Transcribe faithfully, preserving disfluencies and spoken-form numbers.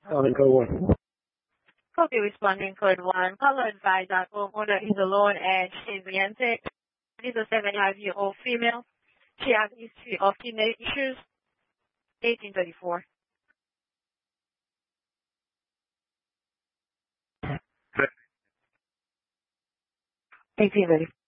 Calling code one. Copy responding code one. Caller advised that homeowner is alone and she's oriented. This is a seven-year-old female. She has a history of kidney issues. eighteen thirty-four. eighteen thirty-four.